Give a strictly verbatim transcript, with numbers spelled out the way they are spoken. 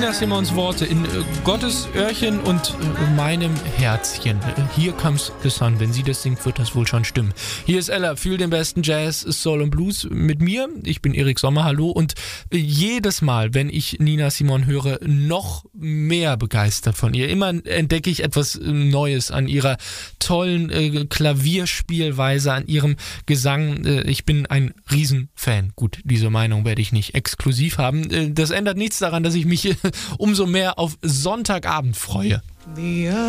Nina Simons Worte in äh, Gottes Öhrchen und äh, meinem Herzchen. Äh, Here Comes the Sun. Wenn sie das singt, wird das wohl schon stimmen. Hier ist Ella, fühl den besten Jazz, Soul und Blues mit mir. Ich bin Erik Sommer, hallo. Und äh, jedes Mal, wenn ich Nina Simon höre, noch mehr begeistert von ihr. Immer entdecke ich etwas Neues an ihrer tollen äh, Klavierspielweise, an ihrem Gesang. Äh, ich bin ein Riesenfan. Gut, diese Meinung werde ich nicht exklusiv haben. Äh, das ändert nichts daran, dass ich mich äh, umso mehr auf Sonntagabend freue.